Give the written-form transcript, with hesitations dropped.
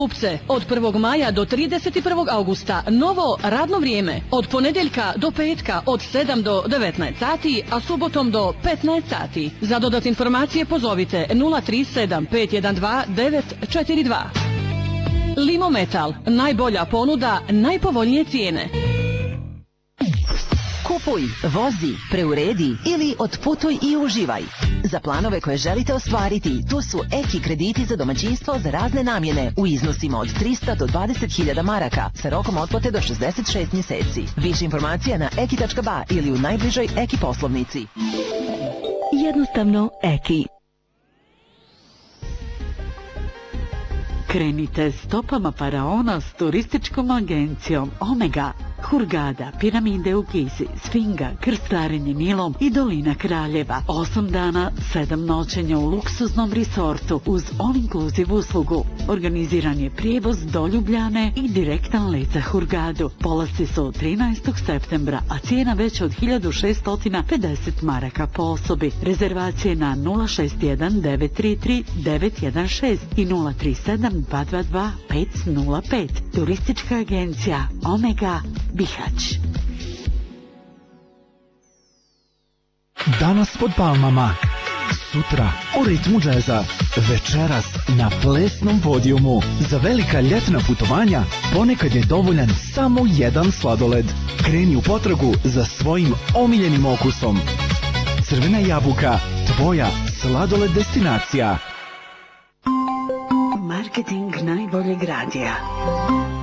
Kupce, od 1. maja do 31. augusta novo radno vrijeme od ponedeljka do petka od 7 do 19 sati, a subotom do 15 sati. Za dodatne informacije pozovite 037 512 942. Limometal, najbolja ponuda, najpovoljnije cijene. Kupuj, vozi, preuredi ili otputuj i uživaj. Za planove koje želite ostvariti, tu su Eki krediti za domaćinstvo za razne namjene u iznosima od 300 do 20.000 maraka sa rokom otplate do 66 mjeseci. Više informacija na eki.ba ili u najbližoj Eki poslovnici. Jednostavno Eki. Krenite stopama faraona s turističkom agencijom Omega. Hurgada, piramide u Gizi, Sfinga, krstarenje Nilom i dolina Kraljeva. 8 dana, 7 noćenja u luksuznom resortu uz all-inclusive uslugu. Organiziran je prijevoz do Ljubljane i direktan let za Hurgadu. Polasci su 13. septembra, a cijena veća od 1650 maraka po osobi. Rezervacije na 061 933 916 i 037 222 505. Turistička agencija Omega Bihać. Danas pod palmama, sutra u ritmu džeza, večeras na plesnom podijumu. Za velika ljetna putovanja ponekad je dovoljan samo jedan sladoled. Kreni u potragu za svojim omiljenim okusom. Crvena jabuka, tvoja sladoled destinacija. Marketing najboljeg radija.